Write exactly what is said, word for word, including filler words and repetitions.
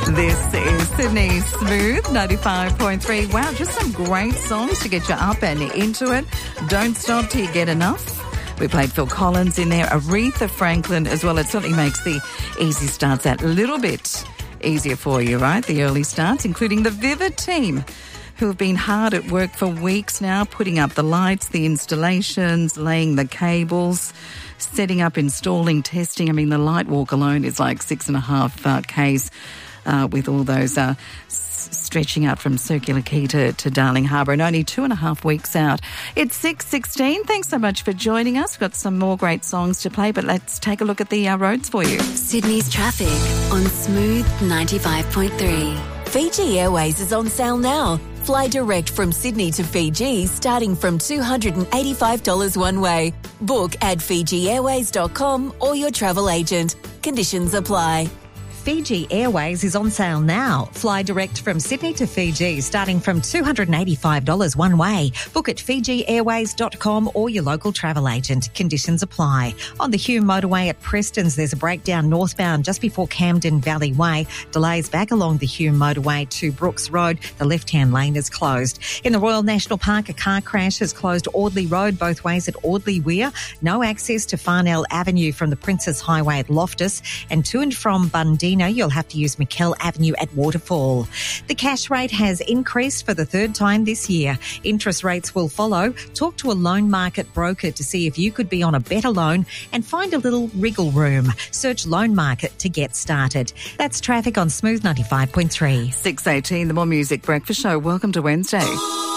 This is Sydney Smooth ninety-five point three. Wow, just some great songs to get you up and into it. Don't stop till you get enough. We played Phil Collins in there, Aretha Franklin as well. It certainly makes the easy starts that little bit easier for you, right? The early starts, including the Vivid team, who have been hard at work for weeks now, putting up the lights, the installations, laying the cables, setting up, installing, testing. I mean, the light walk alone is like six and a half uh, Ks uh, with all those uh, s- stretching out from Circular Quay to, to Darling Harbour, and only two and a half weeks out. It's six sixteen. Thanks so much for joining us. We've got some more great songs to play, but let's take a look at the uh, roads for you. Sydney's traffic on Smooth ninety-five point three. Fiji Airways is on sale now. Fly direct from Sydney to Fiji starting from two hundred eighty-five dollars one way. Book at fiji airways dot com or your travel agent. Conditions apply. Fiji Airways is on sale now. Fly direct from Sydney to Fiji starting from two hundred eighty-five dollars one way. Book at fiji airways dot com or your local travel agent. Conditions apply. On the Hume Motorway at Prestons, there's a breakdown northbound just before Camden Valley Way. Delays back along the Hume Motorway to Brooks Road. The left-hand lane is closed. In the Royal National Park, a car crash has closed Audley Road both ways at Audley Weir. No access to Farnell Avenue from the Princess Highway at Loftus. And to and from Bundina, you'll have to use McKell Avenue at Waterfall. The cash rate has increased for the third time this year. Interest rates will follow. Talk to a loan market broker to see if you could be on a better loan and find a little wriggle room. Search Loan Market to get started. That's traffic on Smooth ninety-five point three. six eighteen, the More Music Breakfast Show. Welcome to Wednesday.